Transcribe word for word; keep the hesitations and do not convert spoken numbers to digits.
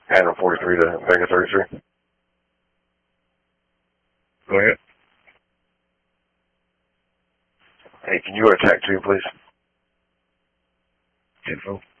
Adam forty-three to Vega thirty-three. Go ahead. Hey, can you go to T A C two, please? Info.